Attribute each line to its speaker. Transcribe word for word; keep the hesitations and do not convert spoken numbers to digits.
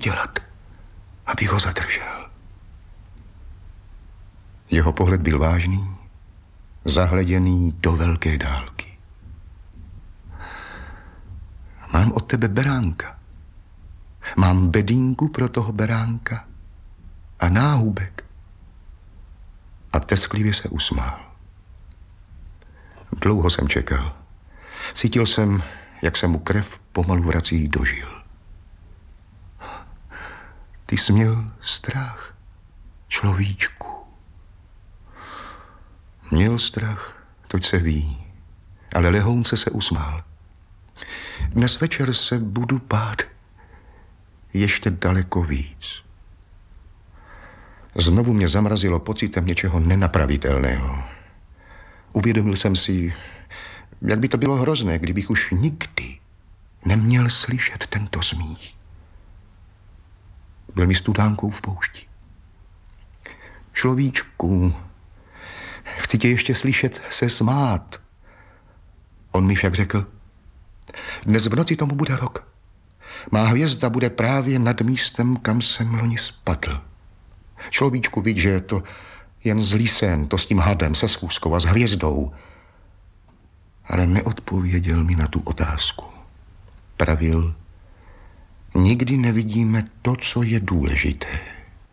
Speaker 1: udělat, abych ho zadržel. Jeho pohled byl vážný, zahleděný do velké dálky. Mám od tebe beránka. Mám bedínku pro toho beránka a náhubek. A tesklivě se usmál. Dlouho jsem čekal. Cítil jsem, jak se mu krev pomalu vrací do žil. Ty jsi měl strach, človíčku. Měl strach, toť se ví, ale lehounce se usmál. Dnes večer se budu bát ještě daleko víc. Znovu mě zamrazilo pocitem něčeho nenapravitelného. Uvědomil jsem si, jak by to bylo hrozné, kdybych už nikdy neměl slyšet tento smích. Byl mi studánkou v poušti. Človíčku, chci tě ještě slyšet se smát. On mi však řekl, dnes v noci tomu bude rok. Má hvězda bude právě nad místem, kam jsem loni spadl. Človíčku, víš, že je to jen zlý sen, to s tím hadem, se schůzkou a s hvězdou. Ale neodpověděl mi na tu otázku. Pravil, nikdy nevidíme to, co je důležité.